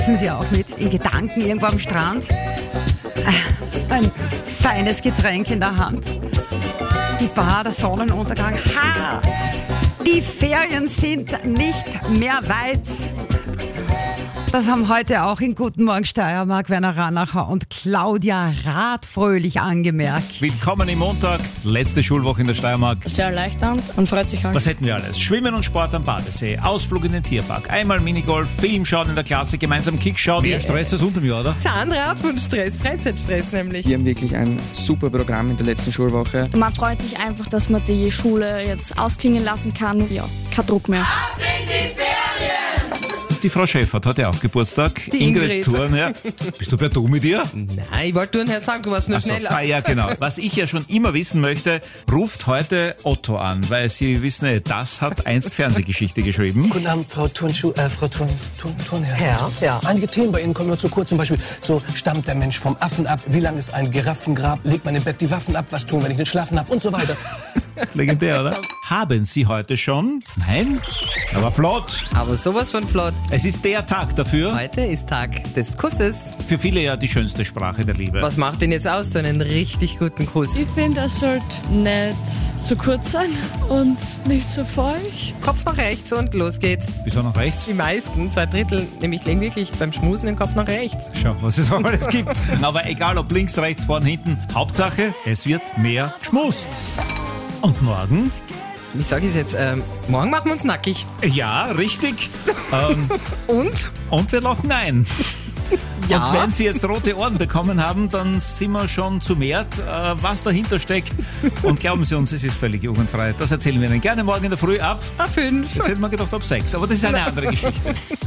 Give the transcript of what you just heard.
Sind Sie auch mit in Gedanken irgendwo am Strand? Ein feines Getränk in der Hand. Die Bar, der Sonnenuntergang. Ha! Die Ferien sind nicht mehr weit. Das haben heute auch in Guten Morgen Steiermark Werner Ranacher und Claudia Rath fröhlich angemerkt. Willkommen im Montag, letzte Schulwoche in der Steiermark. Sehr erleichternd und freut sich halt. Was hätten wir alles? Schwimmen und Sport am Badesee, Ausflug in den Tierpark, einmal Minigolf, Film schauen in der Klasse, gemeinsam Kick schauen. Mehr Stress als unter mir, oder? Der andere Art von Stress, Freizeitstress nämlich. Wir haben wirklich ein super Programm in der letzten Schulwoche. Man freut sich einfach, dass man die Schule jetzt ausklingen lassen kann. Ja, kein Druck mehr. Ab in die Ferien! Die Frau Schäffert hat ja auch Geburtstag. Die Ingrid. Thurn, Bist du per Du mit ihr? Nein, ich wollte nur Herr sagen, du warst nur schneller. Ja, genau. Was ich ja schon immer wissen möchte, ruft heute Otto an, weil Sie wissen, das hat einst Fernsehgeschichte geschrieben. Guten Abend, Frau Thurnherr. Herr, ja. Einige Themen bei Ihnen kommen nur zu kurz. Zum Beispiel, so stammt der Mensch vom Affen ab? Wie lang ist ein Giraffengrab? Legt man im Bett die Waffen ab? Was tun, wenn ich nicht schlafen habe? Und so weiter. Legendär, oder? Haben Sie heute schon? Nein? Aber flott. Aber sowas von flott. Es ist der Tag dafür. Heute ist Tag des Kusses. Für viele ja die schönste Sprache der Liebe. Was macht denn jetzt aus, so einen richtig guten Kuss? Ich finde, er sollte nicht zu kurz sein und nicht zu feucht. Kopf nach rechts und los geht's. Wieso nach rechts? Die meisten, 2/3, nämlich legen wirklich beim Schmusen den Kopf nach rechts. Schau, was es auch alles gibt. Aber egal ob links, rechts, vorn, hinten. Hauptsache, es wird mehr geschmust. Und morgen? Ich sage es jetzt, morgen machen wir uns nackig. Ja, richtig. Und? Und wir lochen ein. Ja. Und wenn Sie jetzt rote Ohren bekommen haben, dann sind wir schon zu mehrt, was dahinter steckt. Und glauben Sie uns, es ist völlig jugendfrei. Das erzählen wir Ihnen gerne morgen in der Früh ab. 5. Jetzt hätten wir gedacht ab 6, aber das ist eine andere Geschichte.